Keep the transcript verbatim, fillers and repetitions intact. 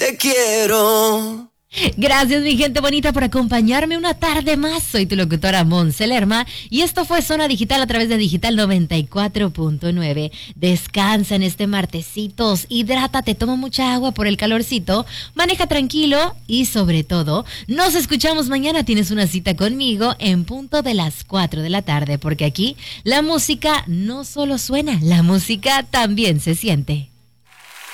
te quiero. Gracias, mi gente bonita, por acompañarme una tarde más. Soy tu locutora Monse Lerma y esto fue Zona Digital a través de Digital noventa y cuatro punto nueve. Descansa en este martesitos, hidrátate, toma mucha agua por el calorcito, maneja tranquilo y sobre todo, nos escuchamos mañana. Tienes una cita conmigo en punto de las cuatro de la tarde, porque aquí la música no solo suena, la música también se siente.